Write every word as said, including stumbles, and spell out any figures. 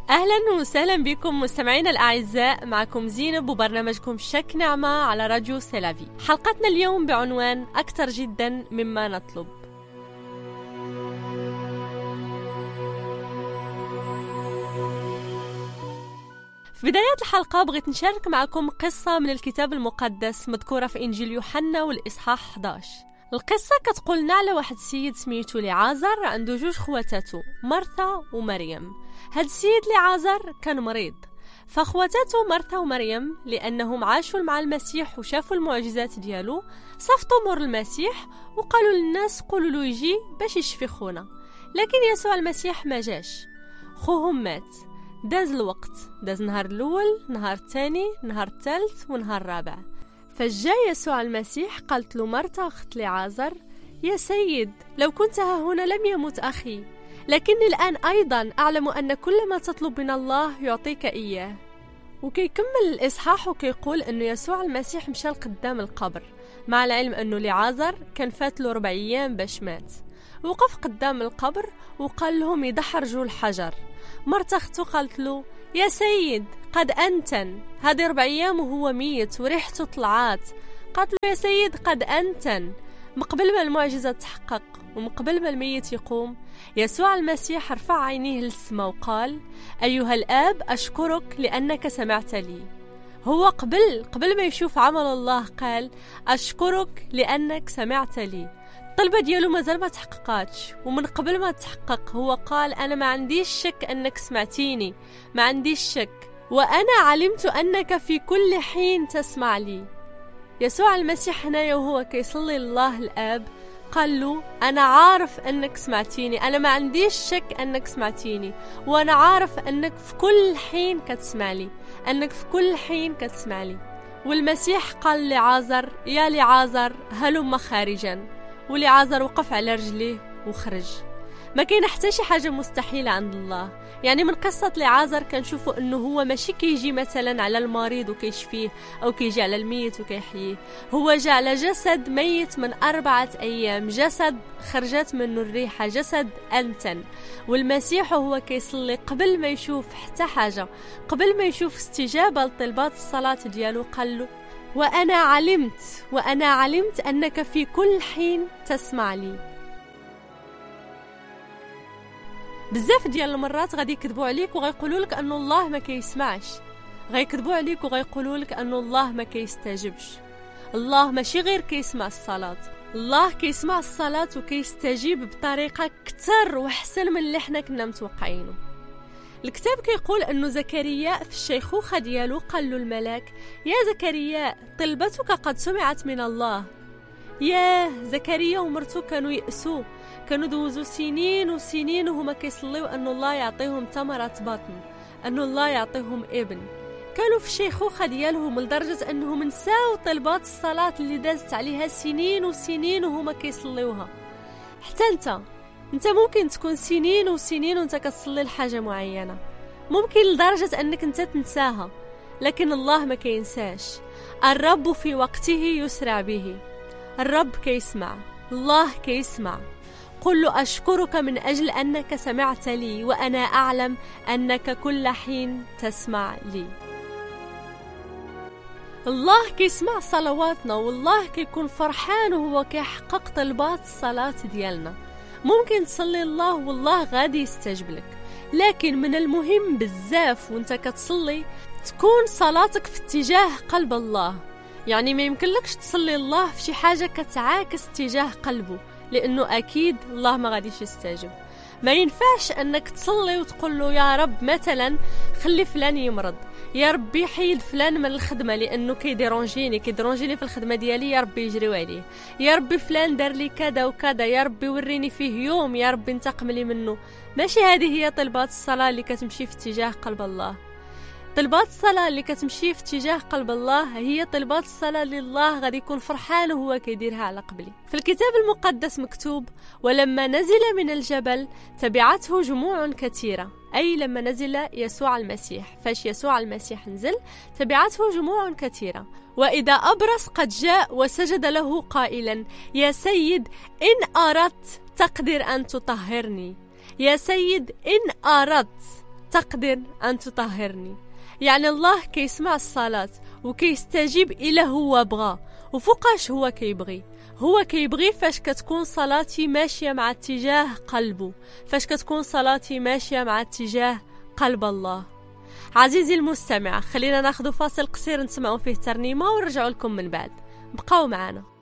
أهلا وسهلا بكم مستمعينا الأعزاء، معكم زينب وبرنامجكم شك نعمة على راديو سيلافي. حلقتنا اليوم بعنوان أكثر جدا مما نطلب. في بداية الحلقة بغيت نشارك معكم قصة من الكتاب المقدس مذكورة في إنجيل يوحنا والإصحاح إحدى عشر. القصة كتقولنا على واحد السيد سميتو لعازر، عنده جوج خواتاتو مرثا ومريم. هاد السيد لعازر كان مريض، فاخواتاتو مرثا ومريم لأنهم عاشوا مع المسيح وشافوا المعجزات ديالو صفتوا مور المسيح وقالوا للناس قولوا له يجي باش يشفي خونا. لكن يسوع المسيح ما جاش، خوهم مات. داز الوقت، داز نهار الأول، نهار الثاني، نهار الثالث ونهار الرابع. فجاء يسوع المسيح قالت له مرتا أخت لعازر: يا سيد، لو كنت ها هنا لم يمت أخي، لكني الآن أيضا أعلم أن كل ما تطلب من الله يعطيك إياه. وكيكمل الإصحاح وكيقول أنه يسوع المسيح مشى لقدام القبر، مع العلم أنه لعازر كان فات له ربع أيام باش مات. وقف قدام القبر وقال لهم يدحرجوا الحجر. مرتا أخته قالت له: يا سيد، قد أنتن، هذه ربع أيام وهو ميت وريحته طلعات. قالت له: يا سيد، قد أنتن. مقبل ما المعجزة تحقق ومقبل ما الميت يقوم، يسوع المسيح رفع عينيه للسماء وقال: أيها الآب، أشكرك لأنك سمعت لي. هو قبل قبل ما يشوف عمل الله قال: أشكرك لأنك سمعت لي. الطلبة ديالو مازال ما تحققاتش، ومن قبل ما تحقق هو قال: أنا ما عنديش شك أنك سمعتيني، ما عنديش شك، وأنا علمت أنك في كل حين تسمع لي. يسوع المسيح هنايا وهو كيصلي لله الآب قال له: أنا عارف أنك سمعتيني، أنا ما عنديش شك أنك سمعتيني، وأنا عارف أنك في كل حين كتسمع لي، أنك في كل حين كتسمع لي. والمسيح قال لعازر: يا لعازر هلم خارجا. ولعازر وقف على رجليه وخرج. ما كاين حتى شي حاجه مستحيله عند الله. يعني من قصه لعازر كنشوفوا انه هو ماشي كيجي مثلا على المريض وكيشفيه او كيجي على الميت وكيحييه، هو جاء على جسد ميت من أربعة أيام، جسد خرجت منه الريحه، جسد أنتن. والمسيح وهو كيصلي قبل ما يشوف حتى حاجه، قبل ما يشوف استجابه لطلبات الصلاه ديالو قال له: وأنا علمت وأنا علمت أنك في كل حين تسمع لي. بزاف ديال المرات غادي يكذبوا عليك وغيقولوا لك أنه الله ما كيسمعش، غيكذبوا عليك وغيقولوا لك أنه الله ما كيستجبش. الله ماشي غير كيسمع الصلاة، الله كيسمع الصلاة وكيستجيب بطريقة كتر وحسن من اللي احنا كنا متوقعينه. الكتاب كيقول أنه زكريا في الشيخوخة ديالو قال له الملاك: يا زكريا، طلبتك قد سمعت من الله. ياه، زكريا ومرته كانوا يأسوا، كانوا دوزوا سنين وسنين وهما كيصليوا أنه الله يعطيهم ثمرة بطن، أنه الله يعطيهم ابن. كانوا في الشيخوخة ديالهم لدرجة أنهم نساو طلبات الصلاة اللي دازت عليها سنين وسنين وهما كيصليوها. حتى انت انت ممكن تكون سنين وسنين وانت كتصلي لحاجة معينة، ممكن لدرجة انك انت تنساها، لكن الله ما كينساش. الرب في وقته يسرع به. الرب كيسمع، الله كيسمع. قل له: أشكرك من أجل أنك سمعت لي، وأنا أعلم أنك كل حين تسمع لي. الله كيسمع صلواتنا، والله كيكون فرحان وهو كيحقق طلبات الصلاة ديالنا. ممكن تصلي الله والله غادي يستجب لك، لكن من المهم بزاف وانت كتصلي تكون صلاتك في اتجاه قلب الله. يعني ما يمكنلكش تصلي الله في شي حاجة كتعاكس اتجاه قلبه، لأنه أكيد الله ما غاديش يستجب. ما ينفعش أنك تصلي وتقول له: يا رب مثلا خلي فلان يمرض، يا ربي حيد فلان من الخدمة لأنه كيديرونجيني كيديرونجيني في الخدمة ديالي، يا ربي يجريو عليه، يا ربي فلان دار لي كذا وكذا، يا ربي وريني فيه يوم، يا ربي انتقم لي منه. ماشي هذه هي طلبات الصلاة اللي كتمشي في اتجاه قلب الله. طلبات الصلاة اللي كتمشي في اتجاه قلب الله هي طلبات الصلاة اللي الله غادي يكون فرحان وهو كيديرها على قبلي. في الكتاب المقدس مكتوب: ولما نزل من الجبل تبعته جموع كثيرة. أي لما نزل يسوع المسيح، فاش يسوع المسيح نزل تبعته جموع كثيرة. وإذا أبرص قد جاء وسجد له قائلا: يا سيد، إن أردت تقدر أن تطهرني. يا سيد، إن أردت تقدر أن تطهرني. يعني الله كيسمع الصلاة وكيستجيب إلى هو بغى وفوقاش هو كيبغي. هو كيبغي فاش كتكون صلاتي ماشية مع اتجاه قلبه، فاش كتكون صلاتي ماشية مع اتجاه قلب الله. عزيزي المستمع، خلينا ناخذ فاصل قصير نسمعوا فيه ترنيمة ونرجعوا لكم من بعد. بقاو معنا.